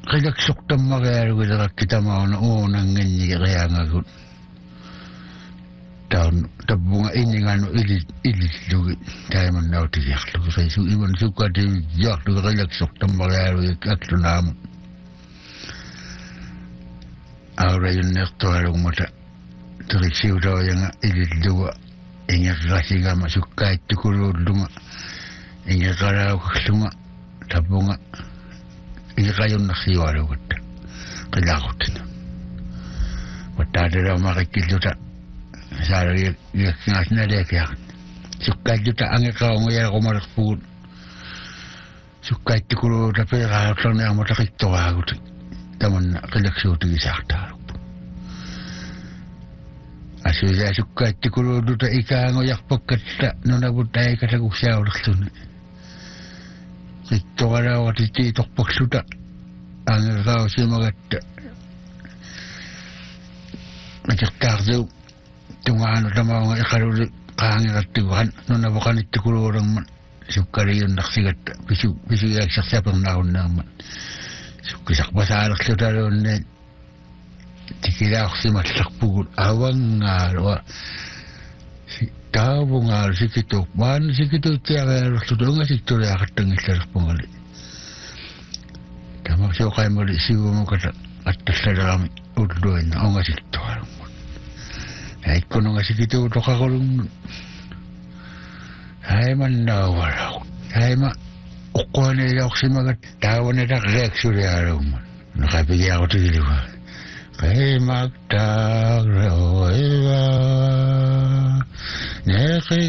Kajak sok tamagayar ko kita mauna unang ganyan kaya nga ko. Taon tabunga ini ngano ilit lugi tayo man daw tiyak lugi sa isu iman suka di yak lugi kajak sok tamagayar ko kakto naman. Ahora yun nekto halong mata. Terisiw daw yung ilit luga. Ingat kasi nga masukay tukulod lunga. Ingat ka raw kaksunga. Tabunga. Ingat kayo nasiwa daw kata. Kalakot na. Matada daw makikilo ta. Saro yung ngas na dekyak. Sukay juta ang ikaw ngayon ako malakpun. Sukay tukulod tapi kalak lang na ang matakito ako. Taman na kalaksuti isakta. Asya sukay tukulod ta ika ngoyak pagkata. Nung nabutay ka sa kusyaw laksun. Ito ka daw at ititok pagsuta. Ang ikaw siya magata. Nagkaktak daw. Tungaan at naman mga ikaruli. Kahangin at tiguan. Nung nabakan ito kulurang man. Sukari yun naksigat. Pisigay saksapang naon naman. Sukisak basalak sa talon na. Tikila ako si maslakpugod. Awang nga. Tabo nga si Kitok. Man si Kitok tiya kaya raksudol nga si Kitok na katangis sa pangali. Tama siya kaya mali sigo mo atas sa dami udloy na o nga si Kitok. Ay ko nga si Kitok ito kakulong. Ay man nawaraw. Ay ukuha nila ako si mga tawa na reaksyon na araw mo. Nakapigyan ako ito ba? Kay magtagraw iba. Neke